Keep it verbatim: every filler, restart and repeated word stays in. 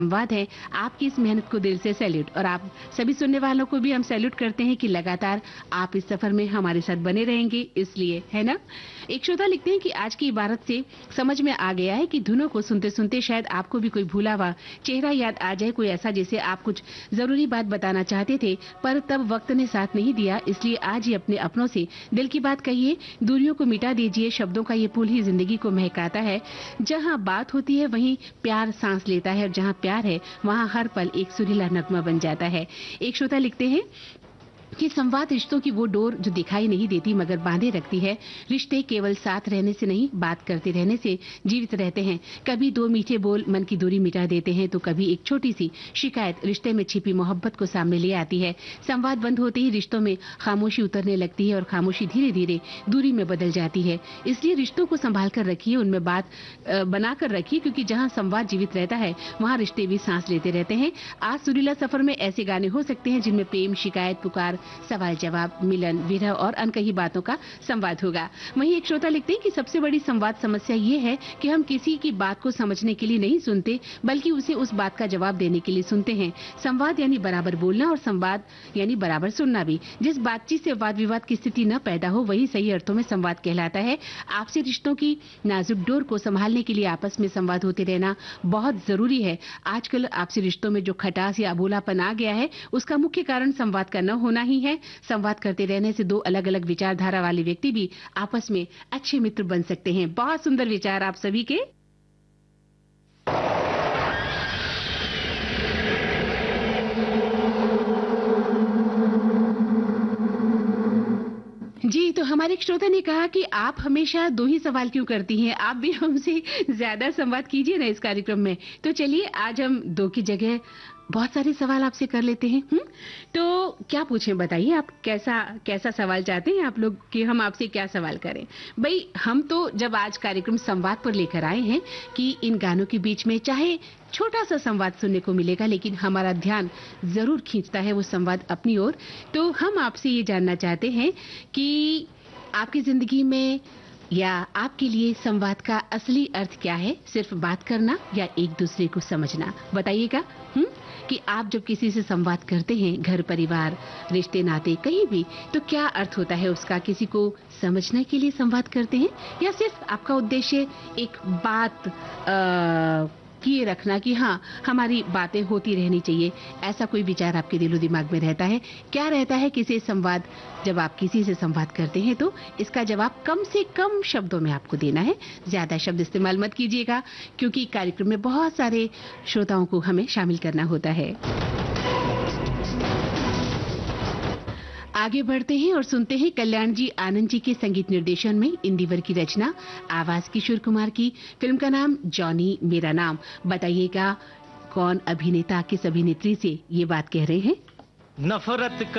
संवाद है, आपकी इस मेहनत को दिल से सैल्यूट। और आप सभी सुनने वालों को भी हम सैल्यूट करते हैं कि लगातार आप इस सफर में हमारे साथ बने रहेंगे, इसलिए, है ना? एक श्रोता लिखते हैं कि आज की इबारत से समझ में आ गया है कि धुनों को सुनते सुनते शायद आपको भी कोई भूला हुआ चेहरा याद आ जाए, कोई ऐसा जिसे आप कुछ जरूरी बात बताना चाहते थे पर तब वक्त ने साथ नहीं दिया। इसलिए आज ही अपने अपनों से दिल की बात कहिए, दूरियों को मिटा दीजिए। शब्दों का ये पुल ही जिंदगी को महकाता है। जहाँ बात होती है वहीं प्यार सांस लेता है, और जहाँ प्यार है वहां हर पल एक सुरीला नगमा बन जाता है। एक श्रोता लिखते हैं कि संवाद रिश्तों की वो डोर जो दिखाई नहीं देती मगर बांधे रखती है। रिश्ते केवल साथ रहने से नहीं, बात करते रहने से जीवित रहते हैं। कभी दो मीठे बोल मन की दूरी मिटा देते हैं, तो कभी एक छोटी सी शिकायत रिश्ते में छिपी मोहब्बत को सामने ले आती है। संवाद बंद होते ही रिश्तों में खामोशी उतरने लगती है और खामोशी धीरे धीरे दूरी में बदल जाती है। इसलिए रिश्तों को संभाल कर रखिए, उनमें बात बनाकर रखिए, क्योंकि जहाँ संवाद जीवित रहता है वहाँ रिश्ते भी सांस लेते रहते हैं। आज सुरीला सफर में ऐसे गाने हो सकते हैं जिनमें प्रेम, शिकायत, पुकार, सवाल जवाब, मिलन, विरह और अनकही बातों का संवाद होगा। वहीं एक श्रोता लिखते हैं कि सबसे बड़ी संवाद समस्या ये है कि हम किसी की बात को समझने के लिए नहीं सुनते, बल्कि उसे उस बात का जवाब देने के लिए सुनते हैं। संवाद यानी बराबर बोलना और संवाद यानी बराबर सुनना भी। जिस बातचीत से वाद विवाद की स्थिति न पैदा हो वही सही अर्थों में संवाद कहलाता है। आपसी रिश्तों की नाजुक डोर को संभालने के लिए आपस में संवाद होते रहना बहुत जरूरी है। आजकल आपसी रिश्तों में जो खटास या अबोलापन आ गया है उसका मुख्य कारण संवाद का न होना ही है। संवाद करते रहने से दो अलग अलग विचारधारा वाले व्यक्ति भी आपस में अच्छे मित्र बन सकते हैं। बहुत सुंदर विचार आप सभी के। जी, तो हमारे एक श्रोता ने कहा कि आप हमेशा दो ही सवाल क्यों करती हैं? आप भी हमसे ज्यादा संवाद कीजिए ना इस कार्यक्रम में। तो चलिए आज हम दो की जगह बहुत सारे सवाल आपसे कर लेते हैं। हुँ? तो क्या पूछें, बताइए आप कैसा कैसा सवाल चाहते हैं आप लोग कि हम आपसे क्या सवाल करें? भाई हम तो जब आज कार्यक्रम संवाद पर लेकर आए हैं कि इन गानों के बीच में चाहे छोटा सा संवाद सुनने को मिलेगा, लेकिन हमारा ध्यान जरूर खींचता है वो संवाद अपनी ओर। तो हम आपसे ये जानना चाहते हैं कि आपकी जिंदगी में या आपके लिए संवाद का असली अर्थ क्या है? सिर्फ बात करना या एक दूसरे को समझना? बताइएगा हम्म कि आप जब किसी से संवाद करते हैं, घर परिवार, रिश्ते नाते, कहीं भी, तो क्या अर्थ होता है उसका? किसी को समझने के लिए संवाद करते हैं या सिर्फ आपका उद्देश्य एक बात आ, किए रखना कि हाँ हमारी बातें होती रहनी चाहिए? ऐसा कोई विचार आपके दिलो दिमाग में रहता है? क्या रहता है किसी संवाद? जब आप किसी से संवाद करते हैं तो इसका जवाब कम से कम शब्दों में आपको देना है। ज्यादा शब्द इस्तेमाल मत कीजिएगा, क्योंकि कार्यक्रम में बहुत सारे श्रोताओं को हमें शामिल करना होता है। आगे बढ़ते हैं और सुनते हैं कल्याण जी आनंद जी के संगीत निर्देशन में इंदिवर की रचना, आवाज किशोर कुमार की। फिल्म का नाम जॉनी मेरा नाम। बताइएगा कौन अभिनेता किस अभिनेत्री से ये बात कह रहे हैं? नफरत